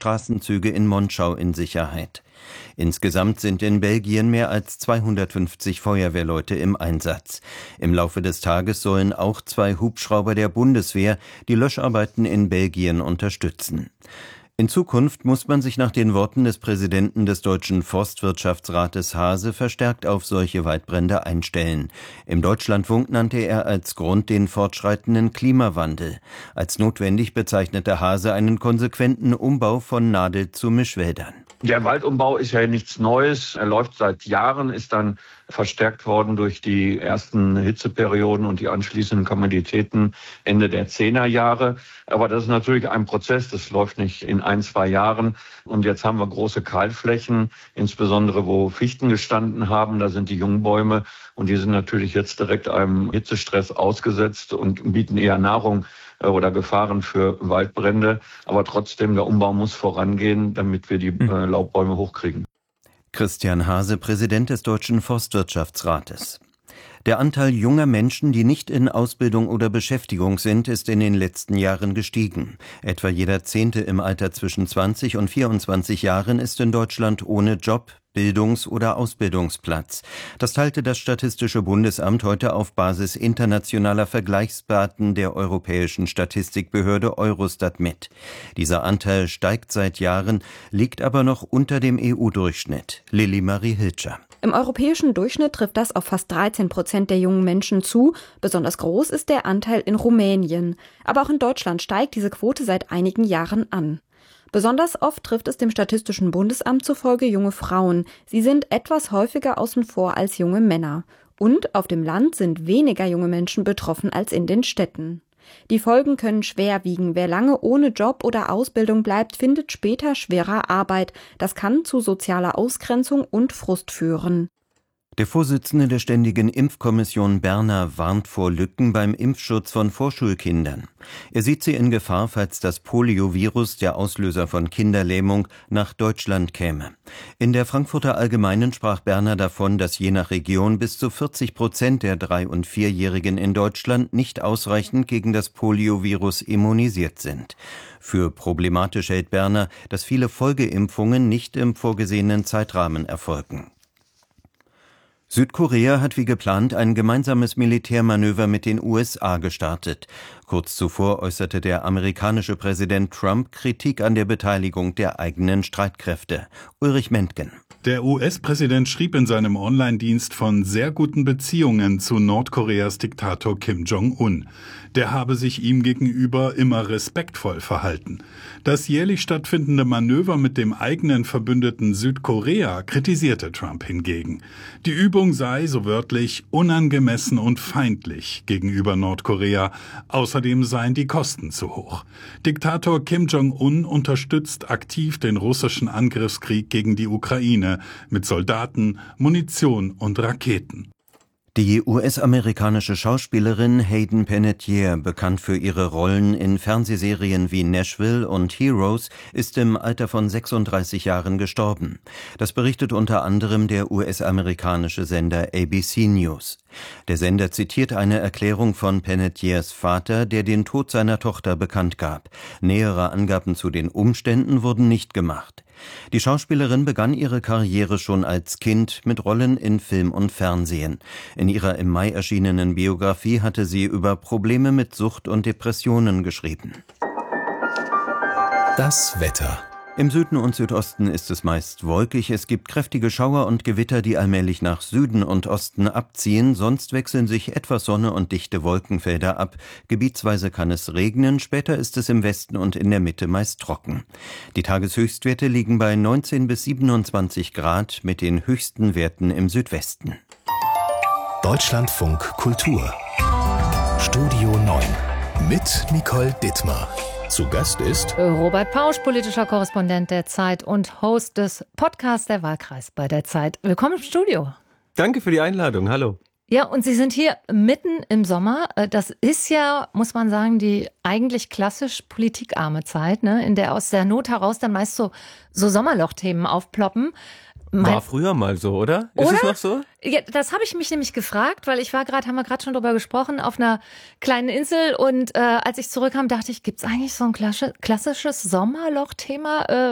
Straßenzüge in Monschau in Sicherheit. Insgesamt sind in Belgien mehr als 250 Feuerwehrleute im Einsatz. Im Laufe des Tages sollen auch 2 Hubschrauber der Bundeswehr die Löscharbeiten in Belgien unterstützen. In Zukunft muss man sich nach den Worten des Präsidenten des Deutschen Forstwirtschaftsrates Haase verstärkt auf solche Waldbrände einstellen. Im Deutschlandfunk nannte er als Grund den fortschreitenden Klimawandel. Als notwendig bezeichnete Haase einen konsequenten Umbau von Nadel- zu Mischwäldern. Der Waldumbau ist ja nichts Neues. Er läuft seit Jahren, ist dann verstärkt worden durch die ersten Hitzeperioden und die anschließenden Komoditäten Ende der 10er Jahre. Aber das ist natürlich ein Prozess, das läuft nicht in 1-2 Jahren. Und jetzt haben wir große Kahlflächen, insbesondere wo Fichten gestanden haben. Da sind die Jungbäume und die sind natürlich jetzt direkt einem Hitzestress ausgesetzt und bieten eher Nahrung oder Gefahren für Waldbrände. Aber trotzdem, der Umbau muss vorangehen, damit wir die Laubbäume hochkriegen. Christian Haase, Präsident des Deutschen Forstwirtschaftsrates. Der Anteil junger Menschen, die nicht in Ausbildung oder Beschäftigung sind, ist in den letzten Jahren gestiegen. Etwa jeder 10. im Alter zwischen 20 und 24 Jahren ist in Deutschland ohne Job, Bildungs- oder Ausbildungsplatz. Das teilte das Statistische Bundesamt heute auf Basis internationaler Vergleichsdaten der Europäischen Statistikbehörde Eurostat mit. Dieser Anteil steigt seit Jahren, liegt aber noch unter dem EU-Durchschnitt. Lilly Marie Hilscher. Im europäischen Durchschnitt trifft das auf fast 13% der jungen Menschen zu. Besonders groß ist der Anteil in Rumänien. Aber auch in Deutschland steigt diese Quote seit einigen Jahren an. Besonders oft trifft es dem Statistischen Bundesamt zufolge junge Frauen. Sie sind etwas häufiger außen vor als junge Männer. Und auf dem Land sind weniger junge Menschen betroffen als in den Städten. Die Folgen können schwer wiegen. Wer lange ohne Job oder Ausbildung bleibt, findet später schwerer Arbeit. Das kann zu sozialer Ausgrenzung und Frust führen. Der Vorsitzende der Ständigen Impfkommission Berner warnt vor Lücken beim Impfschutz von Vorschulkindern. Er sieht sie in Gefahr, falls das Poliovirus, der Auslöser von Kinderlähmung, nach Deutschland käme. In der Frankfurter Allgemeinen sprach Berner davon, dass je nach Region bis zu 40% der 3- und 4-Jährigen in Deutschland nicht ausreichend gegen das Poliovirus immunisiert sind. Für problematisch hält Berner, dass viele Folgeimpfungen nicht im vorgesehenen Zeitrahmen erfolgen. Südkorea hat wie geplant ein gemeinsames Militärmanöver mit den USA gestartet. Kurz zuvor äußerte der amerikanische Präsident Trump Kritik an der Beteiligung der eigenen Streitkräfte. Ulrich Mentgen. Der US-Präsident schrieb in seinem Online-Dienst von sehr guten Beziehungen zu Nordkoreas Diktator Kim Jong-un. Der habe sich ihm gegenüber immer respektvoll verhalten. Das jährlich stattfindende Manöver mit dem eigenen Verbündeten Südkorea kritisierte Trump hingegen. Die Übung sei, so wörtlich, unangemessen und feindlich gegenüber Nordkorea. Außerdem seien die Kosten zu hoch. Diktator Kim Jong-un unterstützt aktiv den russischen Angriffskrieg gegen die Ukraine mit Soldaten, Munition und Raketen. Die US-amerikanische Schauspielerin Hayden Panettiere, bekannt für ihre Rollen in Fernsehserien wie Nashville und Heroes, ist im Alter von 36 Jahren gestorben. Das berichtet unter anderem der US-amerikanische Sender ABC News. Der Sender zitiert eine Erklärung von Panettieres Vater, der den Tod seiner Tochter bekannt gab. Nähere Angaben zu den Umständen wurden nicht gemacht. Die Schauspielerin begann ihre Karriere schon als Kind mit Rollen in Film und Fernsehen. In ihrer im Mai erschienenen Biografie hatte sie über Probleme mit Sucht und Depressionen geschrieben. Das Wetter. Im Süden und Südosten ist es meist wolkig. Es gibt kräftige Schauer und Gewitter, die allmählich nach Süden und Osten abziehen. Sonst wechseln sich etwas Sonne und dichte Wolkenfelder ab. Gebietsweise kann es regnen. Später ist es im Westen und in der Mitte meist trocken. Die Tageshöchstwerte liegen bei 19 bis 27 Grad mit den höchsten Werten im Südwesten. Deutschlandfunk Kultur. Studio 9 mit Nicole Dittmar. Zu Gast ist Robert Pausch, politischer Korrespondent der Zeit und Host des Podcasts Der Wahlkreis bei der Zeit. Willkommen im Studio. Danke für die Einladung. Hallo. Ja, und Sie sind hier mitten im Sommer. Das ist ja, muss man sagen, die eigentlich klassisch politikarme Zeit, ne? In der aus der Not heraus dann meist so Sommerlochthemen aufploppen. War früher mal so, oder? Ist es noch so? Ja, das habe ich mich nämlich gefragt, weil haben wir gerade schon drüber gesprochen, auf einer kleinen Insel und als ich zurückkam, dachte ich, gibt's eigentlich so ein klassisches Sommerloch-Thema,